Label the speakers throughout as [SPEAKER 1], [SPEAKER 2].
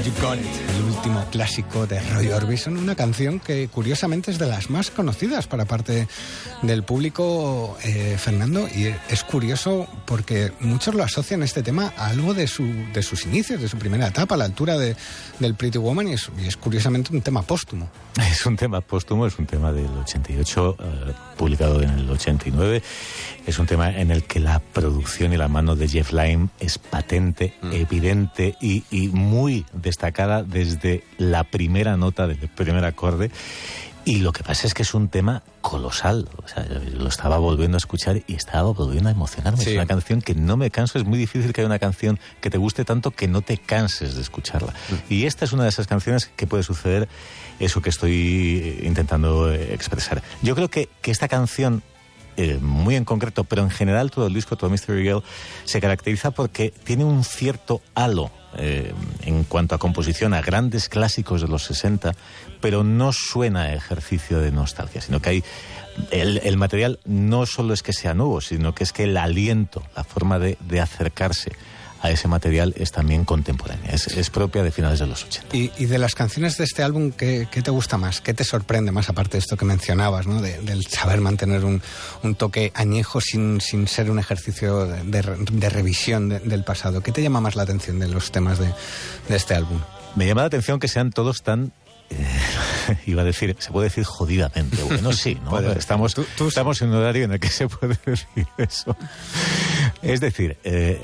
[SPEAKER 1] You Got It, el último clásico de Roy Orbison, una canción que curiosamente es de las más conocidas para parte del público, Fernando, y es curioso porque muchos lo asocian este tema a algo de sus inicios, de su primera etapa, a la altura del Pretty Woman, y es curiosamente un tema póstumo.
[SPEAKER 2] Es un tema póstumo, es un tema del 88, publicado en el 89. Es un tema en el que la producción y la mano de Jeff Lynne es patente, evidente y muy destacada desde la primera nota, desde el primer acorde. Y lo que pasa es que es un tema colosal. O sea, lo estaba volviendo a escuchar y estaba volviendo a emocionarme. Sí. Es una canción que no me canso. Es muy difícil que haya una canción que te guste tanto que no te canses de escucharla. Y esta es una de esas canciones que puede suceder eso que estoy intentando expresar. Yo creo que esta canción, muy en concreto, pero en general todo el disco, todo Mystery Girl, se caracteriza porque tiene un cierto halo en cuanto a composición a grandes clásicos de los 60, pero no suena a ejercicio de nostalgia, sino que hay el material no solo es que sea nuevo, sino que es que el aliento, la forma de acercarse a ese material es también contemporánea, es propia de finales de los 80.
[SPEAKER 1] Y de las canciones de este álbum, ¿qué te gusta más? ¿Qué te sorprende más, aparte de esto que mencionabas, ¿no? Del saber mantener un toque añejo sin ser un ejercicio de revisión del pasado? ¿Qué te llama más la atención de los temas de este álbum?
[SPEAKER 2] Me llama la atención que sean todos tan... iba a decir, se puede decir jodidamente. Bueno, sí, ¿no? Estamos en un horario en el que se puede decir eso. Es decir,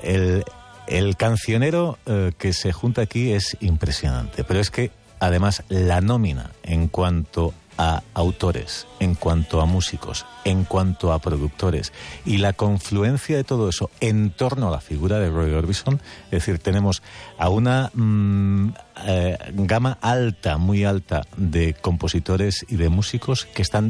[SPEAKER 2] el cancionero que se junta aquí es impresionante, pero es que además la nómina en cuanto a autores, en cuanto a músicos, en cuanto a productores y la confluencia de todo eso en torno a la figura de Roy Orbison, es decir, tenemos a una gama alta, muy alta de compositores y de músicos que están